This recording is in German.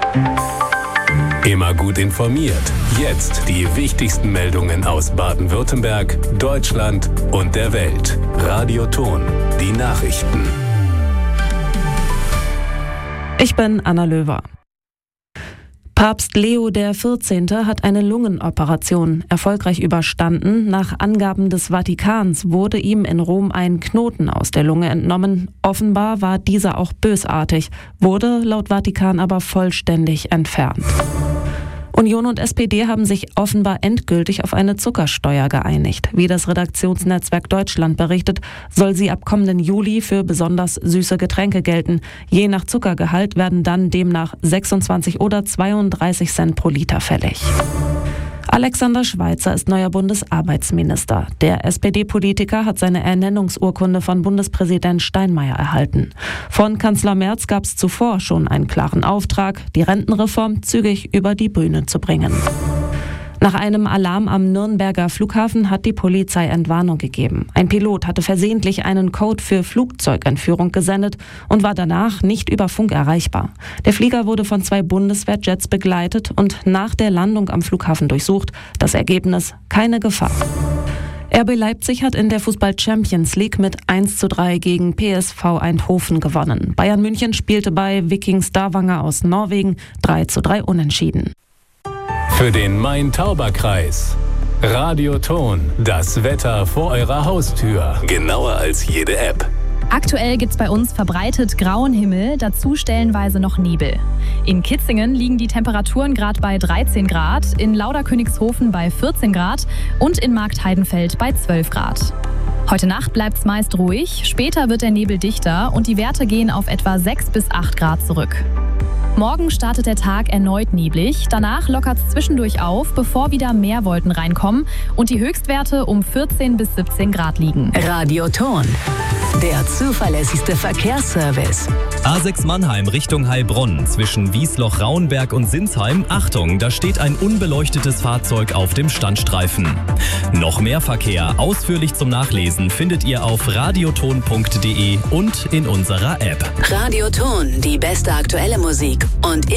Immer gut informiert. Jetzt die wichtigsten Meldungen aus Baden-Württemberg, Deutschland und der Welt. Radio Thon, die Nachrichten. Ich bin Anna Löwer. Papst Leo XIV. Hat eine Lungenoperation erfolgreich überstanden. Nach Angaben des Vatikans wurde ihm in Rom ein Knoten aus der Lunge entnommen. Offenbar war dieser auch bösartig, wurde laut Vatikan aber vollständig entfernt. Union und SPD haben sich offenbar endgültig auf eine Zuckersteuer geeinigt. Wie das Redaktionsnetzwerk Deutschland berichtet, soll sie ab kommenden Juli für besonders süße Getränke gelten. Je nach Zuckergehalt werden dann demnach 26 oder 32 Cent pro Liter fällig. Alexander Schweitzer ist neuer Bundesarbeitsminister. Der SPD-Politiker hat seine Ernennungsurkunde von Bundespräsident Steinmeier erhalten. Von Kanzler Merz gab es zuvor schon einen klaren Auftrag, die Rentenreform zügig über die Bühne zu bringen. Nach einem Alarm am Nürnberger Flughafen hat die Polizei Entwarnung gegeben. Ein Pilot hatte versehentlich einen Code für Flugzeugentführung gesendet und war danach nicht über Funk erreichbar. Der Flieger wurde von 2 Bundeswehrjets begleitet und nach der Landung am Flughafen durchsucht. Das Ergebnis: keine Gefahr. RB Leipzig hat in der Fußball-Champions League mit 1:3 gegen PSV Eindhoven gewonnen. Bayern München spielte bei Viking Stavanger aus Norwegen 3:3 unentschieden. Für den Main-Tauber-Kreis. Radio Thon, das Wetter vor eurer Haustür. Genauer als jede App. Aktuell gibt's bei uns verbreitet grauen Himmel, dazu stellenweise noch Nebel. In Kitzingen liegen die Temperaturen gerade bei 13 Grad, in Lauderkönigshofen bei 14 Grad und in Marktheidenfeld bei 12 Grad. Heute Nacht bleibt's meist ruhig, später wird der Nebel dichter und die Werte gehen auf etwa 6 bis 8 Grad zurück. Morgen startet der Tag erneut neblig, danach lockert's zwischendurch auf, bevor wieder mehr Wolken reinkommen und die Höchstwerte um 14 bis 17 Grad liegen. Radio Thon, der zuverlässigste Verkehrsservice. A6 Mannheim Richtung Heilbronn zwischen Wiesloch-Rauenberg und Sinsheim. Achtung, da steht ein unbeleuctetes Fahrzeug auf dem Standstreifen. Noch mehr Verkehr ausführlich zum Nachlesen findet ihr auf radiothon.de und in unserer App. Radio Thon, die beste aktuelle Musik und